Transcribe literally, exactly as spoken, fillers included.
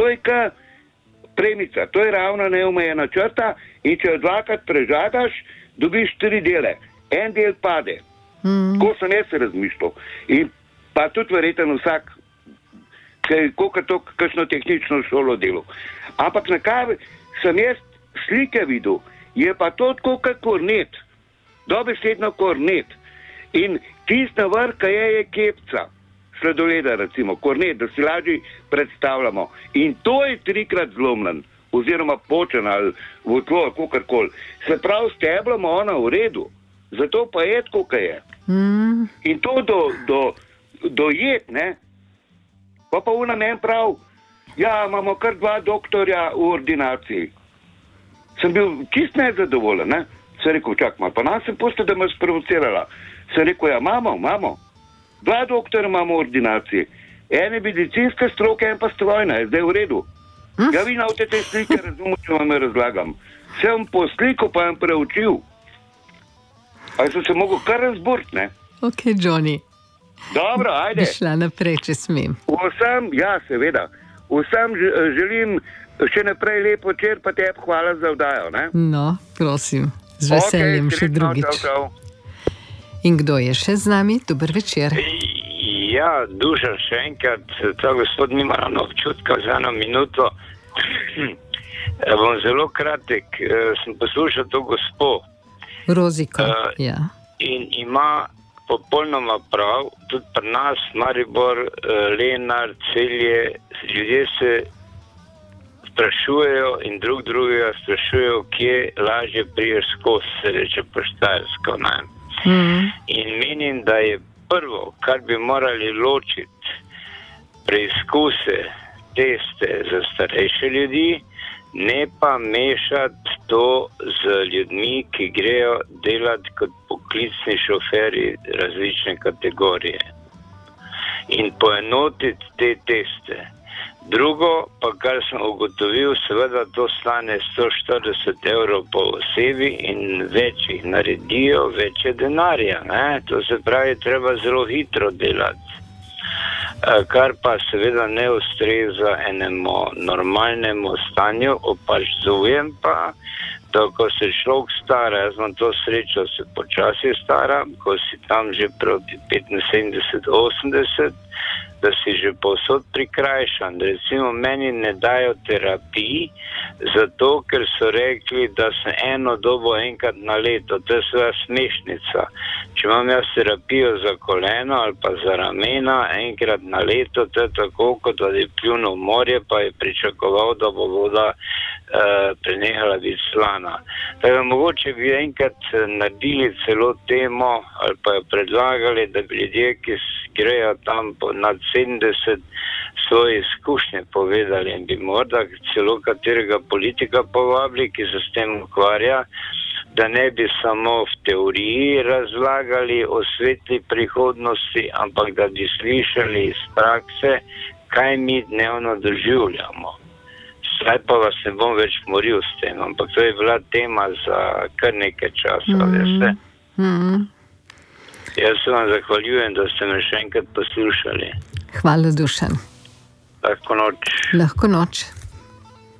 To je ka premica, to je ravno neomejena črta in če jo dvakrat prežagaš, dobiš tri dele. En del pade. Mm. Ko sem jaz razmišljal. In pa tudi verjetno vsak, ki je koliko kakšno tehnično šolo delal. Ampak na kaj sem jaz slike videl, je pa to tako kot kornet. Dobesedno kornet. In tista vrka je, je kepca. Sladoleda recimo, kornet, da si lažje predstavljamo. In to je trikrat zlomljen, oziroma počen ali v tlo, kakorkoli. Se pravi, steblamo ona v redu. Zato pa je tako, kaj je. Mm. In to do, do, dojet, ne? Pa pa v namen prav, ja, imamo kar dva doktorja v ordinaciji. Sem bil čist nezadovoljen, ne? Sem rekel, čak, ma, pa nas sem pusto, da me sprovocirala. Sem rekel, ja, imamo, imamo. Dva doktorja imamo v ordinaciji. En je medicinska stroka, en pa strojna, je zdaj v redu. Hm? Ja, vi na te te slike razumem, če vam razlagam. Sem po sliku pajem preučil. Ali sem se mogel kar razburt, ne? Ok, Johnny. Dobro, ajde. Bi šla naprej, če smem. Vsem, ja, seveda. Vsem želim še naprej lepo večer, pa tebi hvala za vdajo, ne? No, prosim, z veseljem okay, še drugič. Čau, čau. In kdo je še z nami? Dober večer. Ja, Dušan še enkrat, ta gospod nima ravno občutka za eno minuto. Bom zelo kratek, sem poslušal to gospod. Roziko, uh, ja. In ima popolnoma prav, tudi pri nas, Maribor, Lenart, Celje, ljudje se sprašujejo in drug drugega sprašujejo, kje lažje priješ skozi, se reče po štajersko. Mm. In menim, da je prvo, kar bi morali ločiti, preizkuse, teste za starejše ljudi, ne pa mešati to z ljudmi, ki grejo delati kot poklicni šoferi različne kategorije. In poenotiti te teste. Drugo, pa kar sem ugotovil, seveda to stane sto štirideset evrov po osebi in več jih naredijo, več je denarja. Ne? To se pravi, treba zelo hitro delati. Kar pa seveda ne ustreza enemu normalnemu stanju, opazujem pa, da ko se človek stara, jaz imam to srečo, se počasi stara, ko si tam že proti petinsedemdeset osemdeset, da si že povsod prikrajšan. Recimo meni ne dajo terapij, zato ker so rekli, da sem eno dobo enkrat na leto, to je svoja smešnica. Če imam jaz terapijo za koleno ali pa za ramena enkrat na leto, to je tako, kot da je pljunil v morje, pa je pričakoval, da bo voda uh, prenehala biti slana. Tako mogoče bi enkrat naredili celo temo ali pa jo predlagali, da bi ljudje, ki grejo tam nad sedemdeset, svoje izkušnje povedali in bi morda celo katerega politika povabili, ki se s tem ukvarja, da ne bi samo v teoriji razlagali o svetli prihodnosti, ampak da bi slišali iz prakse, kaj mi dnevno doživljamo. Zdaj pa vas ne bom več moril s tem, ampak to je bila tema za kar nekaj časa, mm. veste. Mm. Jaz se vam zahvaljujem, da ste me še enkrat poslušali. Hvala, Dušan. Lahko noč. Lahko noč.